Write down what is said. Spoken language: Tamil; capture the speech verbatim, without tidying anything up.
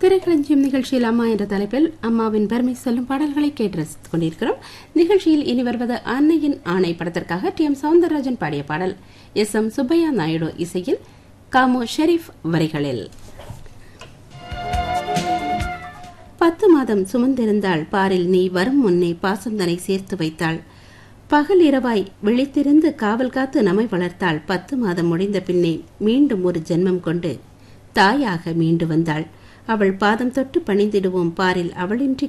திரைக்களஞ்சியம் நிகழ்ச்சியில் அம்மா என்ற தலைப்பில் அம்மாவின் பெருமை சொல்லும் பாடல்களை கேட்டு ரசித்துக் கொண்டிருக்கிறோம். நிகழ்ச்சியில் இனி வருவது அன்னையின் ஆணை படத்திற்காக டி எம் சவுந்தரராஜன் பாடிய பாடல். எஸ் எம் சுப்பையா நாயுடு இசையில், காமு ஷெரீப் வரிகளில். பத்து மாதம் சுமந்திருந்தாள் பாரில் நீ வரும் முன்னே பாசந்தனை சேர்த்து வைத்தாள். பகல் இரவாய் விழித்திருந்து காவல் காத்து நம்மை வளர்த்தாள். பத்து மாதம் முடிந்த பின்னே மீண்டும் ஒரு ஜென்மம் கொண்டு தாயாக மீண்டு வந்தாள். அவள் பாதம் தொட்டு பணிந்திடுவோம் பாரில் அவளின்றி